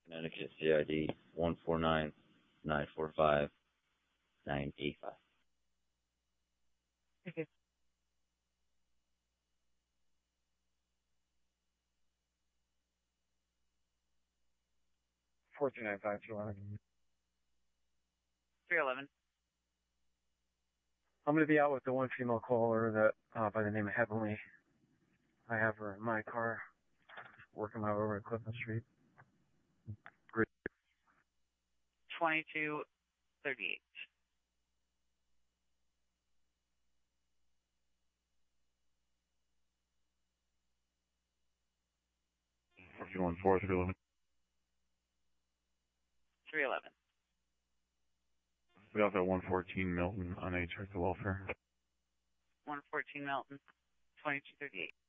Connecticut CID 149-945-985. Okay. 429-511. 311. I'm going to be out with the one female caller that by the name of Heavenly. I have her in my car, working my way over to Clifton Street. Great. 2238. You on 4311? 311. We also have 114 Milton on a check to welfare. 114 Melton. 2238.